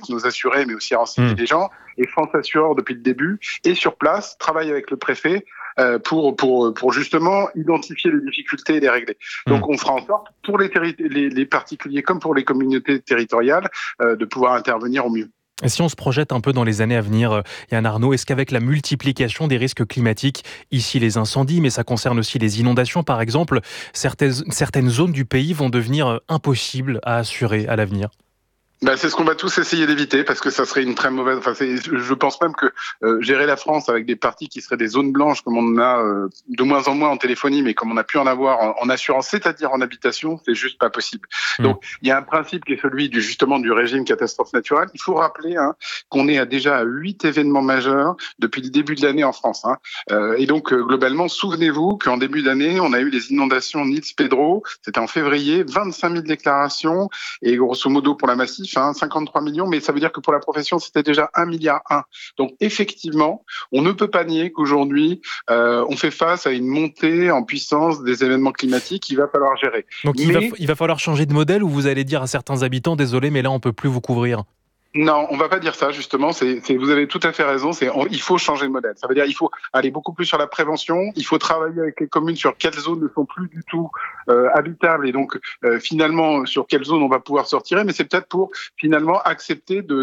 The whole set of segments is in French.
nos assurés, mais aussi à renseigner les gens. Et France Assureur, depuis le début, est sur place, travaille avec le préfet pour justement identifier les difficultés et les régler. Donc on fera en sorte, pour les particuliers comme pour les communautés territoriales, de pouvoir intervenir au mieux. Et si on se projette un peu dans les années à venir, Yann Arnaud, est-ce qu'avec la multiplication des risques climatiques, ici les incendies, mais ça concerne aussi les inondations par exemple, certaines zones du pays vont devenir impossibles à assurer à l'avenir ? C'est ce qu'on va tous essayer d'éviter parce que ça serait une très mauvaise. Je pense même que gérer la France avec des parties qui seraient des zones blanches comme on en a de moins en moins en téléphonie, mais comme on a pu en avoir en assurance, c'est-à-dire en habitation, c'est juste pas possible. Donc il y a un principe qui est celui du régime catastrophe naturelle. Il faut rappeler qu'on est déjà à 8 événements majeurs depuis le début de l'année en France. Et donc globalement, souvenez-vous qu'en début d'année, on a eu les inondations Nils-Pedro. C'était en février, 25 000 déclarations et grosso modo pour la Massif. 53 millions, mais ça veut dire que pour la profession, c'était déjà 1,1 milliard. Donc effectivement, on ne peut pas nier qu'aujourd'hui, on fait face à une montée en puissance des événements climatiques qu'il va falloir gérer. Donc il va falloir changer de modèle, ou vous allez dire à certains habitants, désolé, mais là on ne peut plus vous couvrir ? Non, on va pas dire ça, justement. Vous avez tout à fait raison. Il faut changer de modèle. Ça veut dire il faut aller beaucoup plus sur la prévention. Il faut travailler avec les communes sur quelles zones ne sont plus du tout habitables et donc finalement sur quelles zones on va pouvoir sortir. Mais c'est peut-être pour finalement accepter de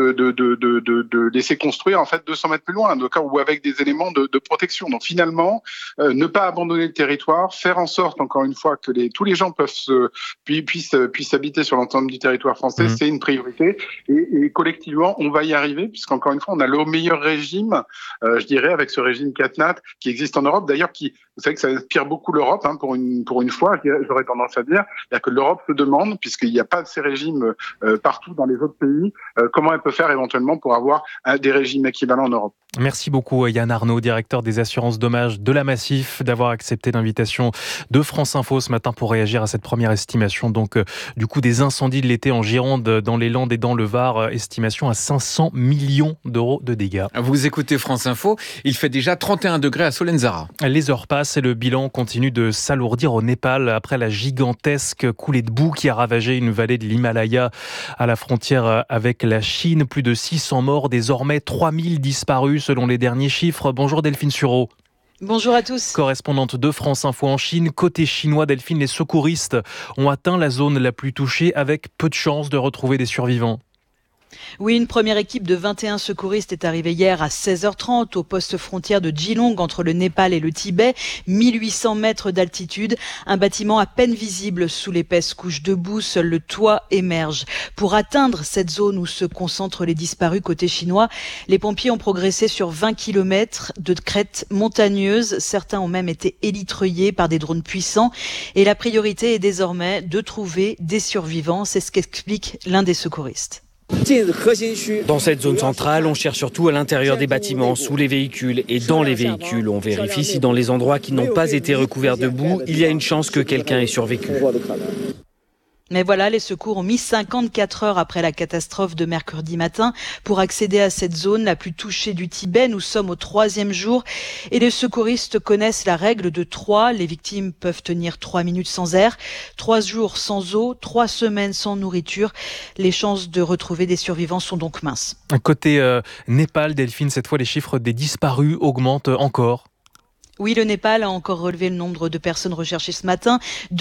laisser construire en fait 200 mètres plus loin, ou avec des éléments de protection. Donc finalement, ne pas abandonner le territoire, faire en sorte encore une fois que tous les gens puissent habiter sur l'ensemble du territoire français, c'est une priorité. Et collectivement, on va y arriver, puisqu'encore une fois, on a le meilleur régime, je dirais, avec ce régime CatNat qui existe en Europe. D'ailleurs, vous savez que ça inspire beaucoup l'Europe, pour une fois, j'aurais tendance à dire. C'est-à-dire que l'Europe se demande, puisqu'il n'y a pas de ces régimes partout dans les autres pays, comment elle peut faire éventuellement pour avoir des régimes équivalents en Europe. Merci beaucoup Yann Arnaud, directeur des assurances dommages de la Massif, d'avoir accepté l'invitation de France Info ce matin pour réagir à cette première estimation du coup des incendies de l'été en Gironde, dans les Landes et dans le Var, estimation à 500 millions d'euros de dégâts. Vous écoutez France Info, il fait déjà 31 degrés à Solenzara. Les heures passent et le bilan continue de s'alourdir au Népal après la gigantesque coulée de boue qui a ravagé une vallée de l'Himalaya à la frontière avec la Chine. Plus de 600 morts, désormais 3000 disparus selon les derniers chiffres. Bonjour Delphine Sureau. Bonjour à tous. Correspondante de France Info en Chine. Côté chinois, Delphine, les secouristes ont atteint la zone la plus touchée avec peu de chances de retrouver des survivants. Oui, une première équipe de 21 secouristes est arrivée hier à 16h30 au poste frontière de Geelong entre le Népal et le Tibet, 1800 mètres d'altitude, un bâtiment à peine visible sous l'épaisse couche de boue, seul le toit émerge. Pour atteindre cette zone où se concentrent les disparus côté chinois, les pompiers ont progressé sur 20 km de crêtes montagneuses, certains ont même été élitreillés par des drones puissants et la priorité est désormais de trouver des survivants, c'est ce qu'explique l'un des secouristes. Dans cette zone centrale, on cherche surtout à l'intérieur des bâtiments, sous les véhicules et dans les véhicules. On vérifie si dans les endroits qui n'ont pas été recouverts de boue, il y a une chance que quelqu'un ait survécu. Mais voilà, les secours ont mis 54 heures après la catastrophe de mercredi matin pour accéder à cette zone la plus touchée du Tibet. Nous sommes au 3e jour et les secouristes connaissent la règle de 3. Les victimes peuvent tenir 3 minutes sans air, 3 jours sans eau, 3 semaines sans nourriture. Les chances de retrouver des survivants sont donc minces. Côté Népal, Delphine, cette fois les chiffres des disparus augmentent encore. Oui, le Népal a encore relevé le nombre de personnes recherchées ce matin.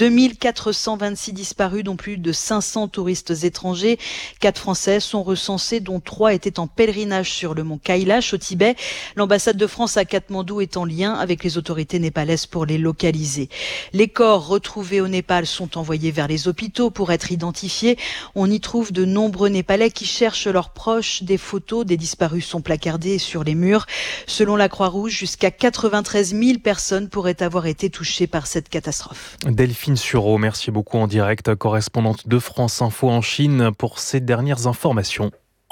2426 disparus, dont plus de 500 touristes étrangers. 4 Français sont recensés, dont 3 étaient en pèlerinage sur le mont Kailash au Tibet. L'ambassade de France à Katmandou est en lien avec les autorités népalaises pour les localiser. Les corps retrouvés au Népal sont envoyés vers les hôpitaux pour être identifiés. On y trouve de nombreux Népalais qui cherchent leurs proches. Des photos des disparus sont placardées sur les murs. Selon la Croix-Rouge, jusqu'à 93 000 personnes pourraient avoir été touchées par cette catastrophe. Delphine Sureau, merci beaucoup en direct, correspondante de France Info en Chine pour ces dernières informations.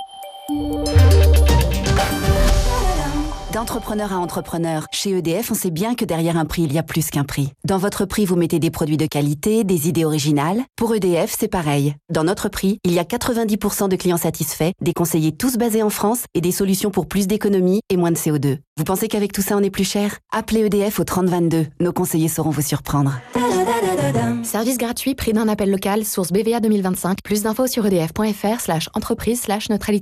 D'entrepreneur à entrepreneur, chez EDF, on sait bien que derrière un prix, il y a plus qu'un prix. Dans votre prix, vous mettez des produits de qualité, des idées originales. Pour EDF, c'est pareil. Dans notre prix, il y a 90% de clients satisfaits, des conseillers tous basés en France et des solutions pour plus d'économie et moins de CO2. Vous pensez qu'avec tout ça, on est plus cher ? Appelez EDF au 3022. Nos conseillers sauront vous surprendre. Service gratuit, prix d'un appel local, source BVA 2025. Plus d'infos sur edf.fr/entreprise/neutralité.